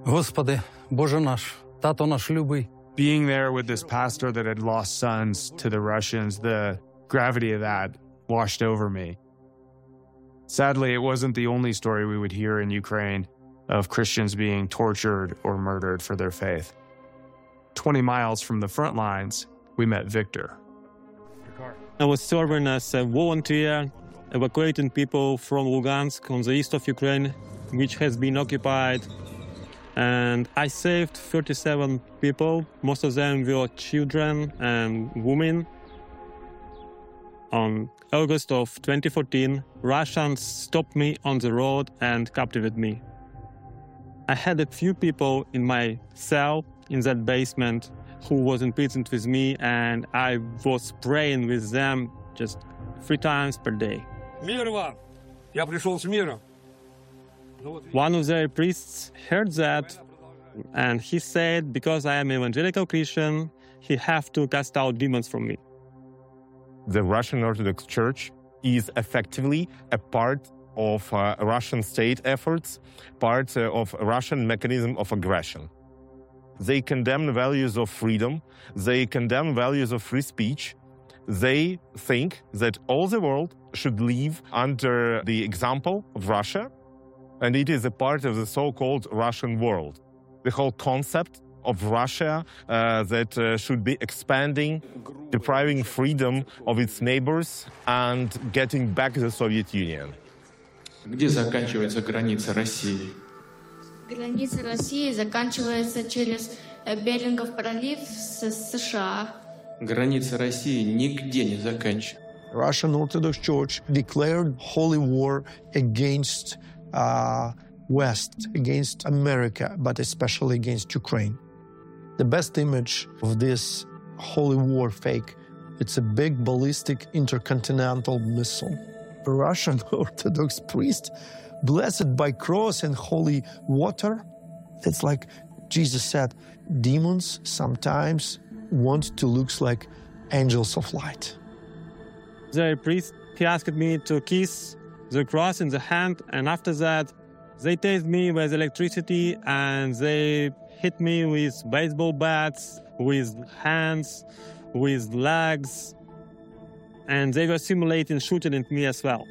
Господи, Боже наш, тато наш любий. Being there with this pastor that had lost sons to the Russians, the gravity of that washed over me. Sadly, it wasn't the only story we would hear in Ukraine of Christians being tortured or murdered for their faith. 20 miles from the front lines, we met Victor. I was serving as a volunteer, evacuating people from Lugansk on the east of Ukraine, which has been occupied. And I saved 37 people. Most of them were children and women. On August of 2014, Russians stopped me on the road and captivated me. I had a few people in my cell in that basement who was imprisoned with me, and I was praying with them just 3 times per day. Мир вам! Я пришел с миром. One of their priests heard that, and he said, because I am an evangelical Christian, he have to cast out demons from me. The Russian Orthodox Church is effectively a part of Russian state efforts, part of Russian mechanism of aggression. They condemn the values of freedom, they condemn values of free speech. They think that all the world should live under the example of Russia, and it is a part of the so-called Russian world. The whole concept of Russia that should be expanding, depriving freedom of its neighbors, and getting back the Soviet Union. Где заканчивается граница России? Граница России заканчивается через Берингов пролив с США. Граница России нигде не заканчивается. Russian Orthodox Church declared holy war against West, against America, but especially against Ukraine. The best image of this holy war fake, it's a big ballistic intercontinental missile. A Russian Orthodox priest, blessed by cross and holy water. It's like Jesus said, demons sometimes want to look like angels of light. The priest, he asked me to kiss the cross in the hand, and after that, they tased me with electricity and they hit me with baseball bats, with hands, with legs, and they were simulating shooting at me as well.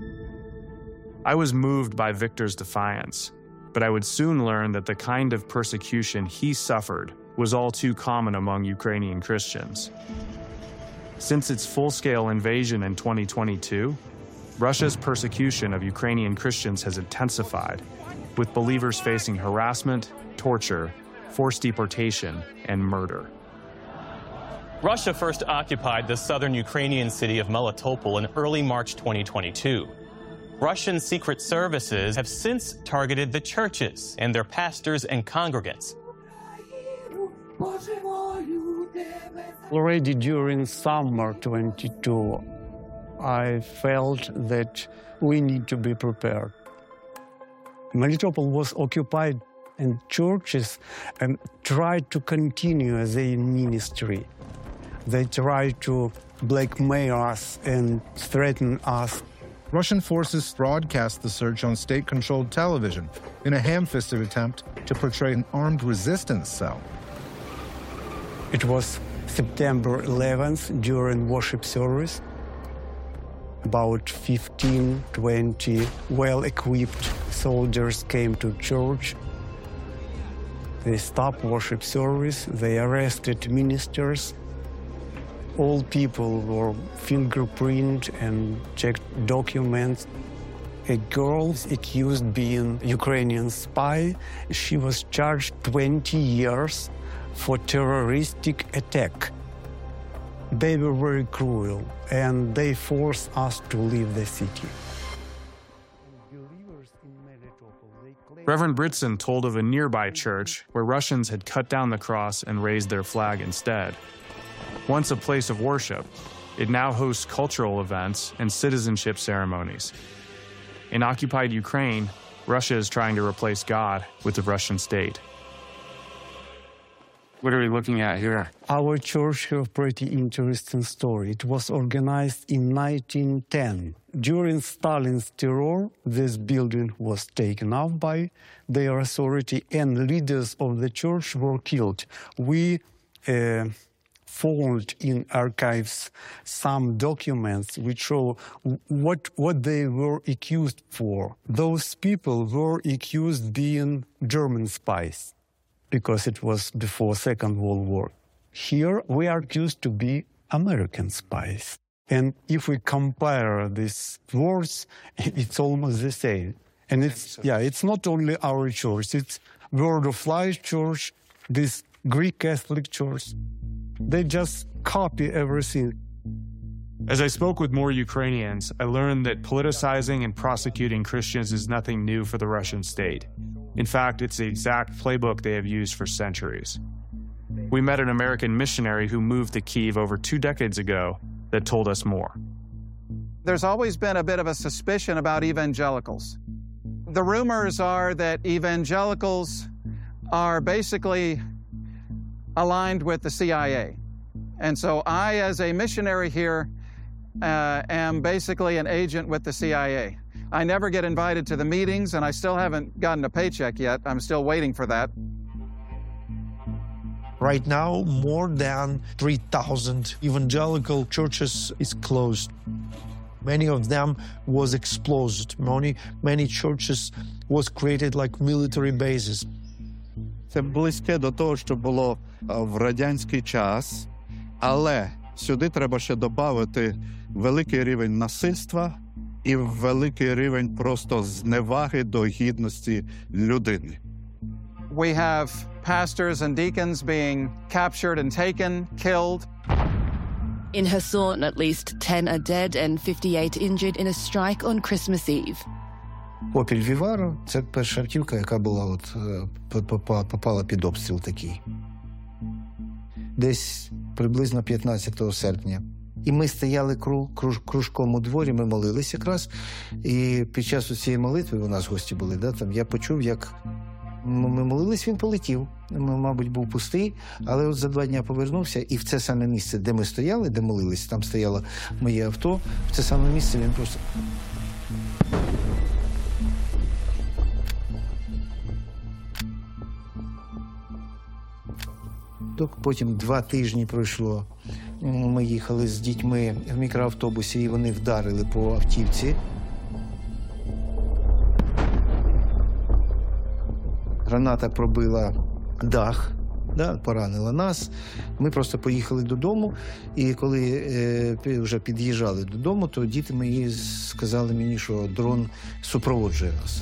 I was moved by Victor's defiance, but I would soon learn that the kind of persecution he suffered was all too common among Ukrainian Christians. Since its full-scale invasion in 2022, Russia's persecution of Ukrainian Christians has intensified, with believers facing harassment, torture, forced deportation, and murder. Russia first occupied the southern Ukrainian city of Melitopol in early March 2022. Russian secret services have since targeted the churches and their pastors and congregants. Already during summer 22, I felt that we need to be prepared. Melitopol was occupied, and churches tried to continue their ministry. They tried to blackmail us and threaten us. Russian forces broadcast the surge on state-controlled television in a ham-fisted attempt to portray an armed resistance cell. It was September 11th during worship service. About 15, 20 well-equipped soldiers came to church. They stopped worship service, they arrested ministers. All people were fingerprinted and checked documents. A girl accused being Ukrainian spy, she was charged 20 years for terroristic attack. They were very cruel, and they forced us to leave the city. Reverend Britson told of a nearby church where Russians had cut down the cross and raised their flag instead. Once a place of worship, it now hosts cultural events and citizenship ceremonies. In occupied Ukraine, Russia is trying to replace God with the Russian state. What are we looking at here? Our church has a pretty interesting story. It was organized in 1910. During Stalin's terror, this building was taken up by their authority and leaders of the church were killed. We found in archives some documents which show what they were accused for. Those people were accused being German spies, because it was before Second World War. Here, we are accused to be American spies. And if we compare these words, it's almost the same. And it's not only our church, it's Word of Life Church, this Greek Catholic Church. They just copy everything. As I spoke with more Ukrainians, I learned that politicizing and prosecuting Christians is nothing new for the Russian state. In fact, it's the exact playbook they have used for centuries. We met an American missionary who moved to Kyiv over 2 decades ago that told us more. There's always been a bit of a suspicion about evangelicals. The rumors are that evangelicals are basically aligned with the CIA. And so I, as a missionary here, am basically an agent with the CIA. I never get invited to the meetings, and I still haven't gotten a paycheck yet. I'm still waiting for that. Right now, more than 3,000 evangelical churches is closed. Many of them was exploded. Many churches was created like military bases. Це близьке до того, що було в радянський час, але сюди треба ще додати великий рівень насильства і великий рівень просто зневаги до гідності людини. We have pastors and deacons being captured and taken, killed. In Kherson, at least 10 are dead and 58 injured in a strike on Christmas Eve. Опіль Віваро – це перша автівка, яка була попала під обстріл такий. Десь приблизно 15 серпня. І ми стояли кружком у дворі, ми молились якраз. І під час цієї молитви, у нас гості були, там я почув, як ми молились, він полетів. Мабуть, був пустий, але от за 2 дні повернувся, і в це саме місце, де ми стояли, де молились, там стояло моє авто, в це саме місце він просто... Потім 2 тижні пройшло. Ми їхали з дітьми в мікроавтобусі, і вони вдарили по автівці. Граната пробила дах, поранила нас. Ми просто поїхали додому, і коли вже під'їжджали додому, то діти мої сказали мені, що дрон супроводжує нас.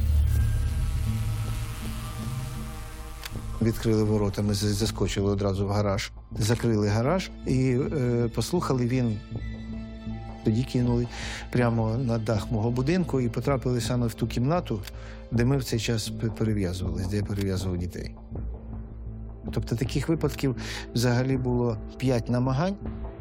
Відкрили ворота, ми заскочили одразу в гараж. Закрили гараж і послухали, він тоді кинули прямо на дах мого будинку і потрапили саме в ту кімнату, де ми в цей час перев'язувалися, де я перев'язував дітей. Тобто таких випадків взагалі було 5 намагань.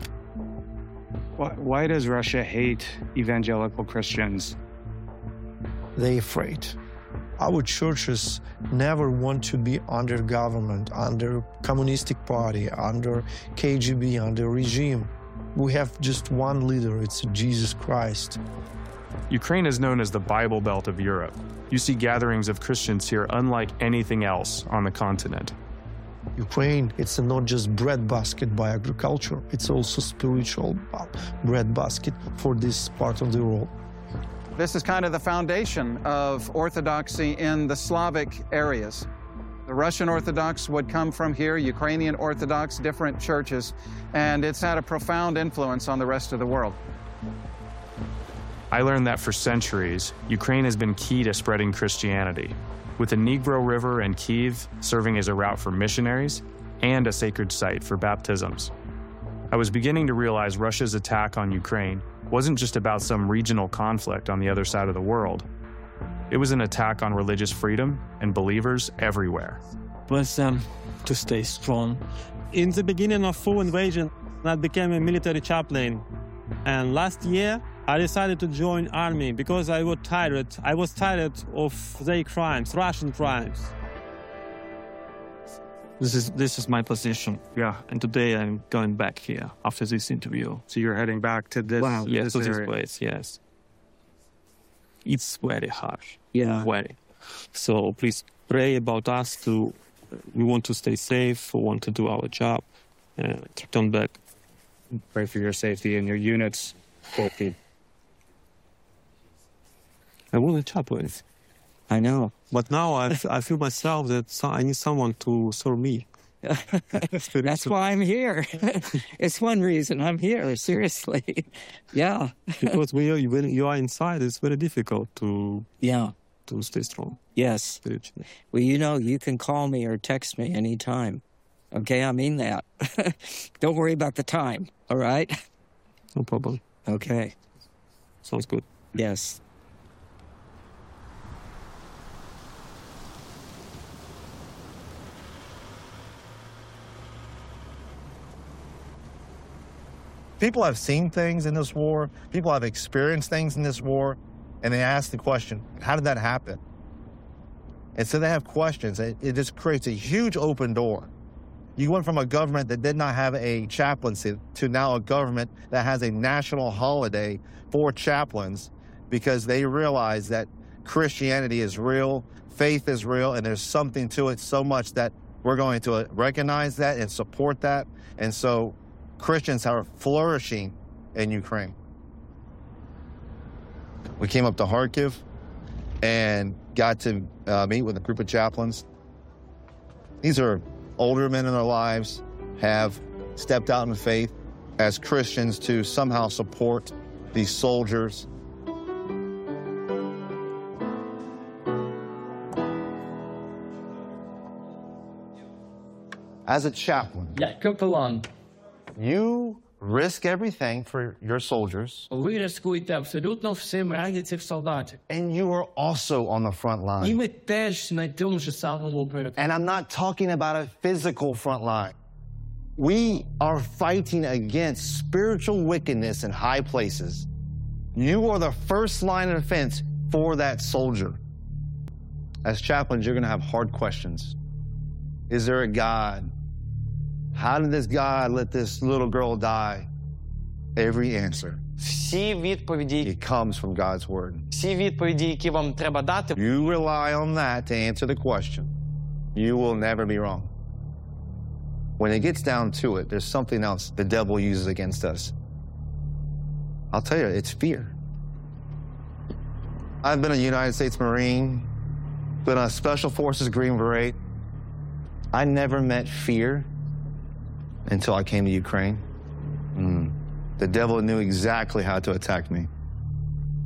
Why does Russia hate evangelical Christians? They're afraid. Our churches never want to be under government, under communistic party, under KGB, under regime. We have just one leader, it's Jesus Christ. Ukraine is known as the Bible Belt of Europe. You see gatherings of Christians here unlike anything else on the continent. Ukraine, it's not just breadbasket by agriculture, it's also spiritual breadbasket for this part of the world. This is kind of the foundation of Orthodoxy in the Slavic areas. The Russian Orthodox would come from here, Ukrainian Orthodox, different churches, and it's had a profound influence on the rest of the world. I learned that for centuries, Ukraine has been key to spreading Christianity, with the Dnipro River and Kyiv serving as a route for missionaries and a sacred site for baptisms. I was beginning to realize Russia's attack on Ukraine wasn't just about some regional conflict on the other side of the world. It was an attack on religious freedom and believers everywhere. Was to stay strong. In the beginning of full invasion, I became a military chaplain. And last year, I decided to join army because I was tired of their crimes, Russian crimes. This is my position. Yeah, and today I'm going back here after this interview. So you're heading back to this, Yes, to this area. place, yes. It's very harsh. Yeah. Very. So please pray about us we want to stay safe, we want to do our job, return back. Pray for your safety and your unit's safety. I want a chaplain. I know. But now I feel myself that I need someone to serve me. That's why I'm here. It's one reason I'm here, seriously. Yeah. Because when you are inside, it's very difficult to stay strong. Yes. Well, you can call me or text me anytime. Okay, I mean that. Don't worry about the time, all right? No problem. Okay. Sounds good. Yes. People have seen things in this war. People have experienced things in this war, and they ask the question, how did that happen? And so they have questions. It just creates a huge open door. You went from a government that did not have a chaplaincy to now a government that has a national holiday for chaplains because they realize that Christianity is real, faith is real, and there's something to it so much that we're going to recognize that and support that. And so Christians are flourishing in Ukraine. We came up to Kharkiv and got to meet with a group of chaplains. These are older men in their lives, have stepped out in faith as Christians to somehow support these soldiers. As a chaplain, you risk everything for your soldiers. Ви ризикуєте абсолютно всім ради цих солдатів. And you are also on the front line. І ви теж на тому ж самому перед. And I'm not talking about a physical front line. We are fighting against spiritual wickedness in high places. You are the first line of defense for that soldier. As chaplains, you're going to have hard questions. Is there a God? How did this God let this little girl die? Every answer. Всі відповіді, It comes from God's word. всі відповіді, які вам треба дати, You rely on that to answer the question. You will never be wrong. When it gets down to it, there's something else the devil uses against us. I'll tell you, it's fear. I've been a United States Marine, been a Special Forces Green Beret. I never met fear until I came to Ukraine. The devil knew exactly how to attack me.